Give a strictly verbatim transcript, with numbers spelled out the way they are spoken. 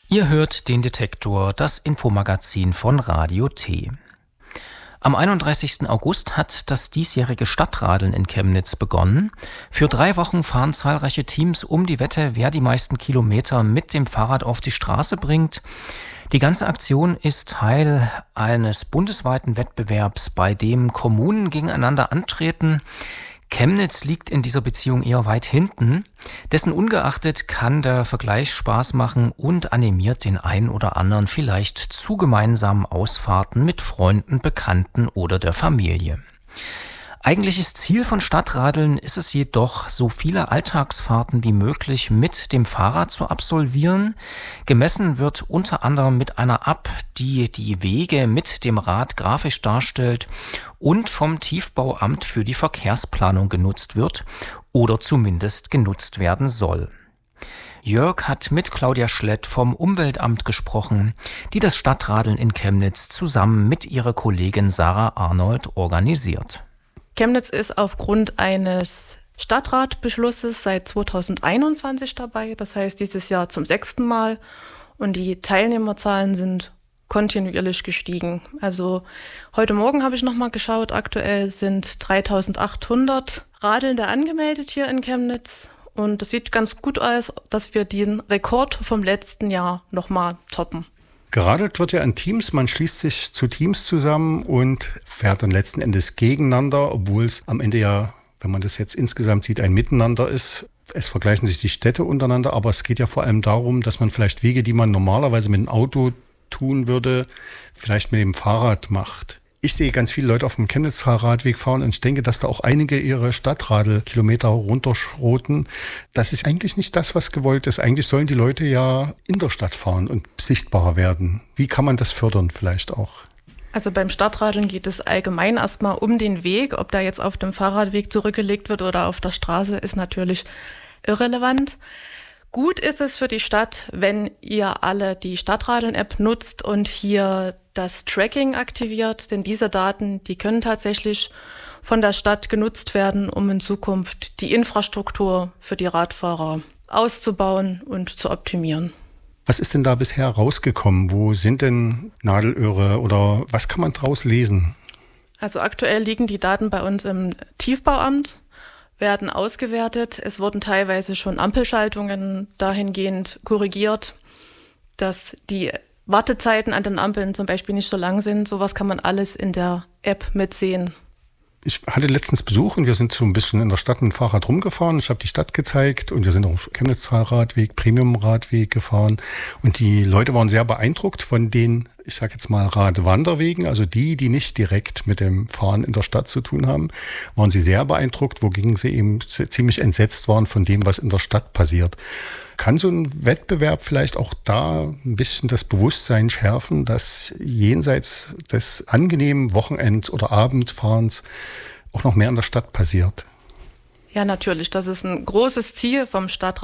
Ihr hört den Detektor, das Infomagazin von Radio T. Am einunddreißigsten August hat das diesjährige Stadtradeln in Chemnitz begonnen. Für drei Wochen fahren zahlreiche Teams um die Wette, wer die meisten Kilometer mit dem Fahrrad auf die Straße bringt. Die ganze Aktion ist Teil eines bundesweiten Wettbewerbs, bei dem Kommunen gegeneinander antreten. Chemnitz liegt in dieser Beziehung eher weit hinten. Dessen ungeachtet kann der Vergleich Spaß machen und animiert den einen oder anderen vielleicht zu gemeinsamen Ausfahrten mit Freunden, Bekannten oder der Familie. Eigentliches Ziel von Stadtradeln ist es jedoch, so viele Alltagsfahrten wie möglich mit dem Fahrrad zu absolvieren. Gemessen wird unter anderem mit einer App, die die Wege mit dem Rad grafisch darstellt und vom Tiefbauamt für die Verkehrsplanung genutzt wird oder zumindest genutzt werden soll. Jörg hat mit Claudia Schlett vom Umweltamt gesprochen, die das Stadtradeln in Chemnitz zusammen mit ihrer Kollegin Sarah Arnold organisiert. Chemnitz ist aufgrund eines Stadtratbeschlusses seit zweitausendeinundzwanzig dabei, das heißt dieses Jahr zum sechsten Mal, und die Teilnehmerzahlen sind kontinuierlich gestiegen. Also heute Morgen habe ich nochmal geschaut, aktuell sind dreitausendachthundert Radelnde angemeldet hier in Chemnitz und es sieht ganz gut aus, dass wir den Rekord vom letzten Jahr nochmal toppen. Geradelt wird ja in Teams, man schließt sich zu Teams zusammen und fährt dann letzten Endes gegeneinander, obwohl es am Ende ja, wenn man das jetzt insgesamt sieht, ein Miteinander ist. Es vergleichen sich die Städte untereinander, aber es geht ja vor allem darum, dass man vielleicht Wege, die man normalerweise mit dem Auto tun würde, vielleicht mit dem Fahrrad macht. Ich sehe ganz viele Leute auf dem Chemnitzer Radweg fahren und ich denke, dass da auch einige ihre Stadtradelkilometer runterschroten. Das ist eigentlich nicht das, was gewollt ist. Eigentlich sollen die Leute ja in der Stadt fahren und sichtbarer werden. Wie kann man das fördern vielleicht auch? Also beim Stadtradeln geht es allgemein erstmal um den Weg. Ob da jetzt auf dem Fahrradweg zurückgelegt wird oder auf der Straße, ist natürlich irrelevant. Gut ist es für die Stadt, wenn ihr alle die Stadtradeln-App nutzt und hier das Tracking aktiviert, denn diese Daten, die können tatsächlich von der Stadt genutzt werden, um in Zukunft die Infrastruktur für die Radfahrer auszubauen und zu optimieren. Was ist denn da bisher rausgekommen? Wo sind denn Nadelöhre oder was kann man draus lesen? Also aktuell liegen die Daten bei uns im Tiefbauamt, werden ausgewertet. Es wurden teilweise schon Ampelschaltungen dahingehend korrigiert, dass die Wartezeiten an den Ampeln zum Beispiel nicht so lang sind. Sowas kann man alles in der App mitsehen. Ich hatte letztens Besuch und wir sind so ein bisschen in der Stadt mit dem Fahrrad rumgefahren. Ich habe die Stadt gezeigt und wir sind auf Chemnitzer Radweg, Premium-Radweg gefahren. Und die Leute waren sehr beeindruckt von den, ich sage jetzt mal, Radwanderwegen. Also die, die nicht direkt mit dem Fahren in der Stadt zu tun haben, waren sie sehr beeindruckt, wogegen sie eben ziemlich entsetzt waren von dem, was in der Stadt passiert. Kann so ein Wettbewerb vielleicht auch da ein bisschen das Bewusstsein schärfen, dass jenseits des angenehmen Wochenend- oder Abendfahrens auch noch mehr in der Stadt passiert? Ja, natürlich. Das ist ein großes Ziel vom Stadtrat.